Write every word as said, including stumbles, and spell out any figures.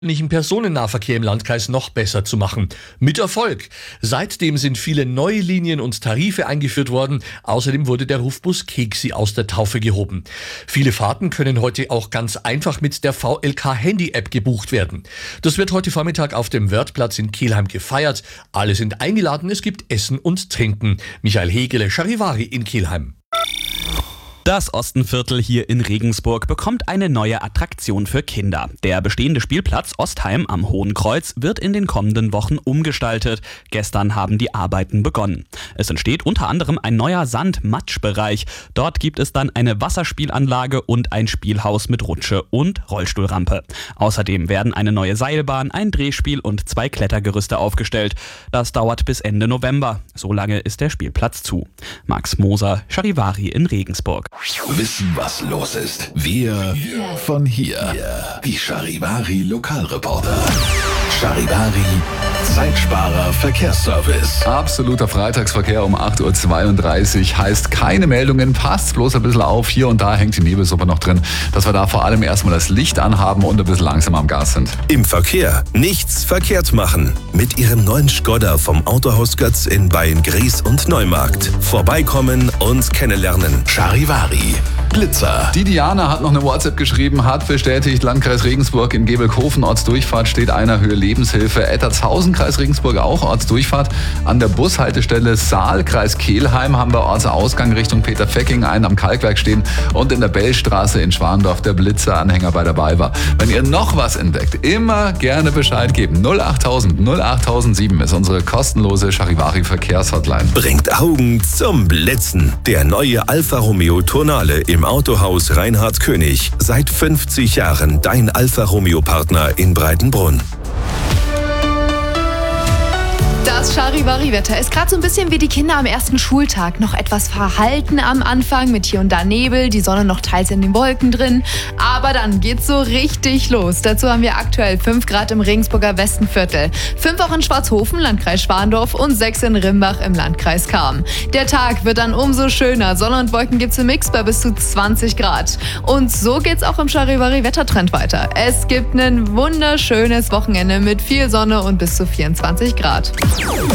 öffentlichen Personennahverkehr im Landkreis noch besser zu machen. Mit Erfolg. Seitdem sind viele neue Linien und Tarife eingeführt worden. Außerdem wurde der Rufbus Keksi aus der Taufe gehoben. Viele Fahrten können heute auch ganz einfach mit der V L K-Handy-App gebucht werden. Das wird heute Vormittag auf dem Wörthplatz in Kelheim gefeiert. Alle sind eingeladen, es gibt Essen und Trinken. Michael Hegele, Charivari in Kelheim. Das Ostenviertel hier in Regensburg bekommt eine neue Attraktion für Kinder. Der bestehende Spielplatz Ostheim am Hohen Kreuz wird in den kommenden Wochen umgestaltet. Gestern haben die Arbeiten begonnen. Es entsteht unter anderem ein neuer Sand-Matsch-Bereich. Dort gibt es dann eine Wasserspielanlage und ein Spielhaus mit Rutsche und Rollstuhlrampe. Außerdem werden eine neue Seilbahn, ein Drehspiel und zwei Klettergerüste aufgestellt. Das dauert bis Ende November. So lange ist der Spielplatz zu. Max Moser, Charivari in Regensburg. Wissen, was los ist. Wir von hier. Die Charivari Lokalreporter. Charivari Zeitsparer Verkehrsservice. Absoluter Freitagsverkehr um acht Uhr zweiunddreißig. Heißt keine Meldungen, passt bloß ein bisschen auf. Hier und da hängt die Nebelsuppe noch drin, dass wir da vor allem erstmal das Licht anhaben und ein bisschen langsam am Gas sind. Im Verkehr nichts verkehrt machen. Mit Ihrem neuen Skoda vom Autohaus Götz in Beyen-Gries und Neumarkt. Vorbeikommen und kennenlernen. Charivari Blitzer. Die Diana hat noch eine WhatsApp geschrieben, hat bestätigt, Landkreis Regensburg in Gebelkofen, Ortsdurchfahrt steht einer Höhe Lebenshilfe. Ettertshausen, Kreis Regensburg auch, Ortsdurchfahrt. An der Bushaltestelle Saal, Kreis Kelheim, haben wir Ortsausgang Richtung Peter-Fecking, einen am Kalkwerk stehen und in der Bellstraße in Schwandorf der Blitzeranhänger bei dabei war. Wenn ihr noch was entdeckt, immer gerne Bescheid geben. null achttausend null achttausendsieben ist unsere kostenlose Charivari Verkehrshotline. Bringt Augen zum Blitzen. Der neue Alfa Romeo Tonale im Autohaus Reinhard König. Seit fünfzig Jahren dein Alfa Romeo Partner in Breitenbrunn. Das Charivari-Wetter ist gerade so ein bisschen wie die Kinder am ersten Schultag. Noch etwas verhalten am Anfang mit hier und da Nebel, die Sonne noch teils in den Wolken drin. Aber dann geht's so richtig los. Dazu haben wir aktuell fünf Grad im Regensburger Westenviertel, fünf auch in Schwarzhofen, Landkreis Schwandorf und sechs in Rimbach im Landkreis Cham. Der Tag wird dann umso schöner. Sonne und Wolken gibt's im Mix bei bis zu zwanzig Grad. Und so geht's auch im Charivari-Wettertrend weiter. Es gibt ein wunderschönes Wochenende mit viel Sonne und bis zu vierundzwanzig Grad.